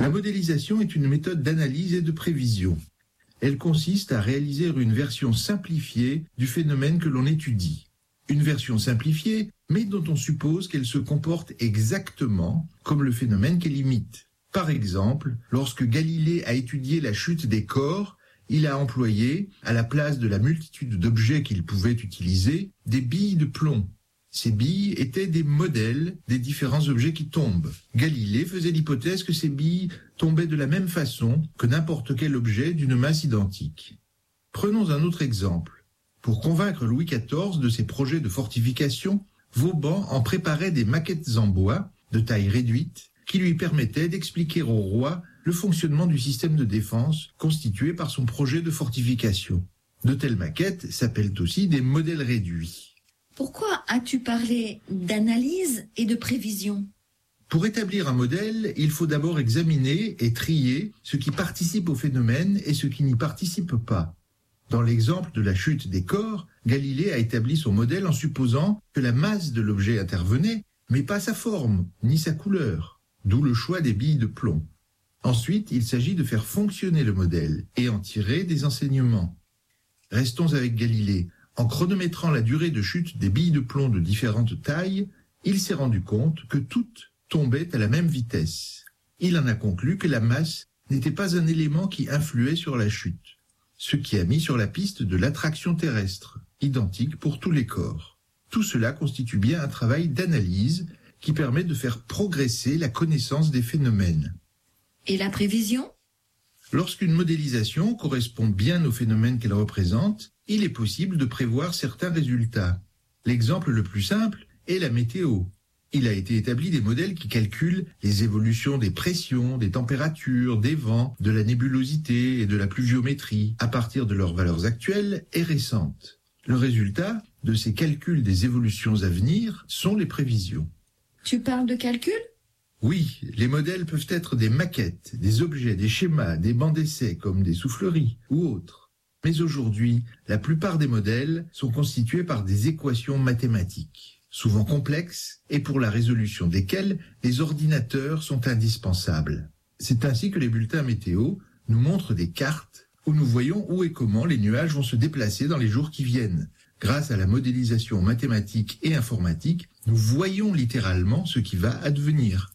La modélisation est une méthode d'analyse et de prévision. Elle consiste à réaliser une version simplifiée du phénomène que l'on étudie. Une version simplifiée, mais dont on suppose qu'elle se comporte exactement comme le phénomène qu'elle imite. Par exemple, lorsque Galilée a étudié la chute des corps, il a employé, à la place de la multitude d'objets qu'il pouvait utiliser, des billes de plomb. Ces billes étaient des modèles des différents objets qui tombent. Galilée faisait l'hypothèse que ces billes tombaient de la même façon que n'importe quel objet d'une masse identique. Prenons un autre exemple. Pour convaincre Louis XIV de ses projets de fortification, Vauban en préparait des maquettes en bois, de taille réduite, qui lui permettaient d'expliquer au roi le fonctionnement du système de défense constitué par son projet de fortification. De telles maquettes s'appellent aussi des modèles réduits. Pourquoi as-tu parlé d'analyse et de prévision ? Pour établir un modèle, il faut d'abord examiner et trier ce qui participe au phénomène et ce qui n'y participe pas. Dans l'exemple de la chute des corps, Galilée a établi son modèle en supposant que la masse de l'objet intervenait, mais pas sa forme, ni sa couleur, d'où le choix des billes de plomb. Ensuite, il s'agit de faire fonctionner le modèle et en tirer des enseignements. Restons avec Galilée. En chronométrant la durée de chute des billes de plomb de différentes tailles, il s'est rendu compte que toutes tombaient à la même vitesse. Il en a conclu que la masse n'était pas un élément qui influait sur la chute, ce qui a mis sur la piste de l'attraction terrestre, identique pour tous les corps. Tout cela constitue bien un travail d'analyse qui permet de faire progresser la connaissance des phénomènes. Et la prévision ? Lorsqu'une modélisation correspond bien aux phénomènes qu'elle représente, il est possible de prévoir certains résultats. L'exemple le plus simple est la météo. Il a été établi des modèles qui calculent les évolutions des pressions, des températures, des vents, de la nébulosité et de la pluviométrie à partir de leurs valeurs actuelles et récentes. Le résultat de ces calculs des évolutions à venir sont les prévisions. Tu parles de calcul ? Oui, les modèles peuvent être des maquettes, des objets, des schémas, des bancs d'essai comme des souffleries ou autres. Mais aujourd'hui, la plupart des modèles sont constitués par des équations mathématiques, souvent complexes et pour la résolution desquelles les ordinateurs sont indispensables. C'est ainsi que les bulletins météo nous montrent des cartes où nous voyons où et comment les nuages vont se déplacer dans les jours qui viennent. Grâce à la modélisation mathématique et informatique, nous voyons littéralement ce qui va advenir.